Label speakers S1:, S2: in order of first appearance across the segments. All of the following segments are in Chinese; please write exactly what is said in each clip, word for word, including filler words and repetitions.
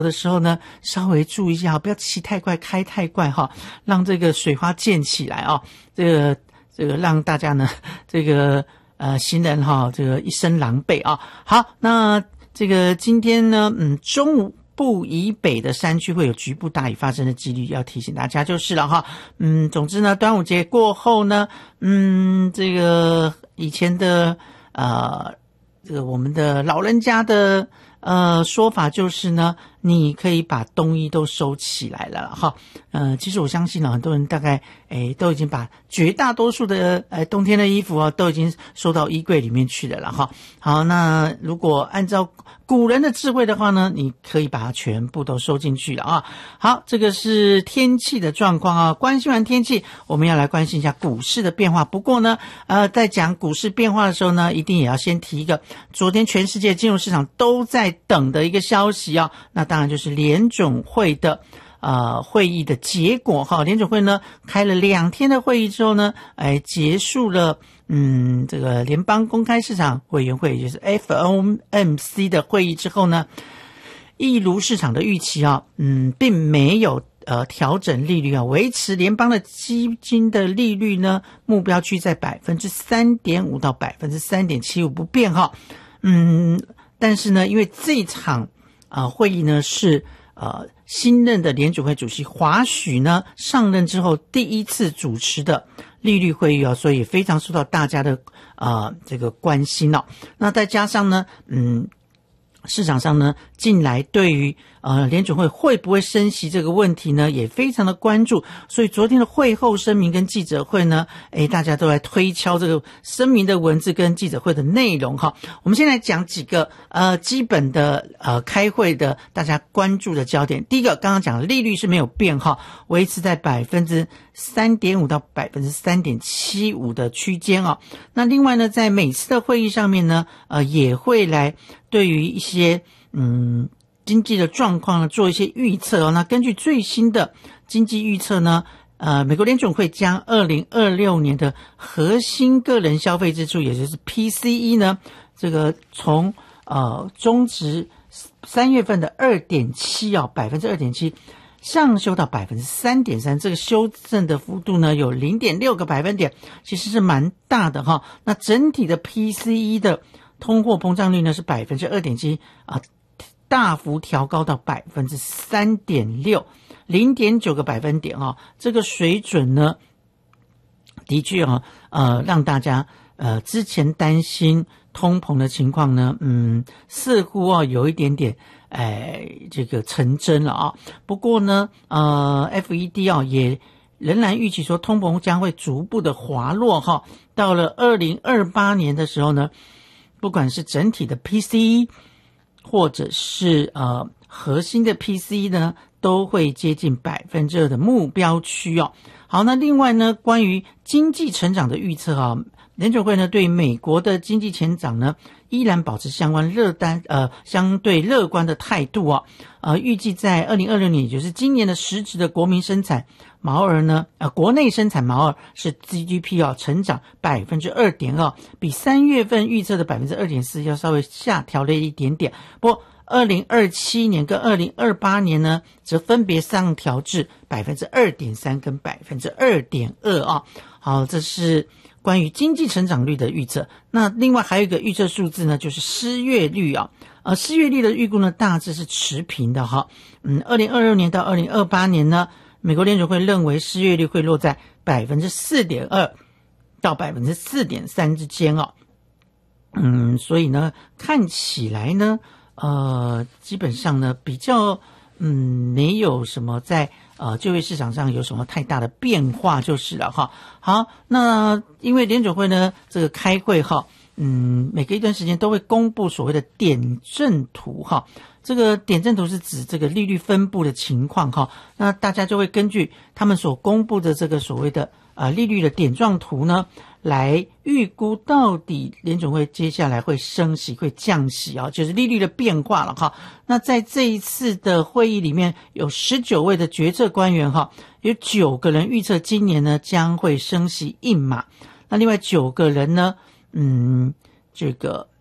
S1: 的时候呢，稍微注意一下，不要骑太快，开太快哈，让这个水花溅起来啊，这个这个让大家呢，这个呃行人哈，这个一身狼狈啊。好，那这个今天呢，嗯，中午部以北的山区会有局部大雨发生的几率，要提醒大家就是了哈。嗯，总之呢，端午节过后呢，嗯，这个以前的呃，这个我们的老人家的呃说法就是呢，你可以把冬衣都收起来了哈。呃，其实我相信呢，很多人大概诶都已经把绝大多数的呃冬天的衣服啊都已经收到衣柜里面去了了哈。好，那如果按照古人的智慧的话呢，你可以把它全部都收进去了啊。好，这个是天气的状况啊。关心完天气，我们要来关心一下股市的变化。不过呢，呃，在讲股市变化的时候呢，一定也要先提一个昨天全世界金融市场都在等的一个消息啊。那当然就是联准会的呃会议的结果哈。联准会呢开了两天的会议之后呢，哎，结束了。嗯，这个联邦公开市场委员会就是 F O M C 的会议之后呢，一如市场的预期啊，嗯，并没有呃调整利率啊，维持联邦的基金的利率呢，目标区在 百分之三点五 到 百分之三点七五 不变哈。嗯，但是呢，因为这场呃会议呢是呃新任的联准会主席华许呢上任之后第一次主持的利率会议啊，所以非常受到大家的呃这个关心哦。那再加上呢，嗯，市场上呢近来对于呃联准会会不会升息这个问题呢也非常的关注，所以昨天的会后声明跟记者会呢，诶大家都来推敲这个声明的文字跟记者会的内容哈。我们先来讲几个呃基本的呃开会的大家关注的焦点。第一个，刚刚讲的利率是没有变哈，维持在 百分之三点五 到 百分之三点七五 的区间啊。那另外呢，在每次的会议上面呢，呃也会来对于一些嗯经济的状况呢做一些预测哦。那根据最新的经济预测呢，呃美国联准会将二零二六年的核心个人消费支出，也就是 P C E 呢，这个从呃中值三月份的 二点七 啊 百分之二点七 上修到 百分之三点三， 这个修正的幅度呢有 零点六 个百分点，其实是蛮大的哈。那整体的 P C E 的通货膨胀率呢是 百分之二点七 啊，大幅调高到 百分之三点六， 零点九 个百分点啊。这个水准呢的确啊呃让大家呃之前担心通膨的情况呢，嗯似乎啊有一点点哎这个成真了啊。不过呢呃 F E D 啊也仍然预期说通膨将会逐步的滑落哈。到了二零二八年的时候呢，不管是整体的 P C E 或者是呃核心的 P C E 呢，都会接近 百分之二 的目标区哦。好，那另外呢，关于经济成长的预测啊，联准会呢对美国的经济成长呢依然保持相关乐单呃相对乐观的态度啊。呃，预计在二零二六年，也就是今年的实质的国民生产毛额呢，呃，国内生产毛额是 G D P 啊，成长 百分之二点二， 比三月份预测的 百分之二点四 要稍微下调了一点点。不过二零二七年跟二零二八年呢，则分别上调至 百分之二点三 跟 百分之二点二 啊。好，这是关于经济成长率的预测。那另外还有一个预测数字呢，就是失业率啊。呃，失业率的预估呢，大致是持平的哈。嗯，二零二六年到二零二八年呢，美国联准会认为失业率会落在 百分之四点二 到 百分之四点三 之间哦。嗯，所以呢，看起来呢，呃，基本上呢，比较嗯没有什么在呃就业市场上有什么太大的变化就是了哈。好，那因为联准会呢这个开会哈，嗯，每隔一段时间都会公布所谓的点阵图哈。这个点阵图是指这个利率分布的情况哈，那大家就会根据他们所公布的这个所谓的呃利率的点状图呢，来预估到底联准会接下来会升息会降息啊，就是利率的变化了哈。那在这一次的会议里面，有十九位的决策官员哈，有九个人预测今年呢将会升息一码，那另外九个人呢，嗯，这个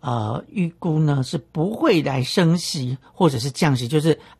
S1: 呃预估呢是不会来升息或者是降息，就是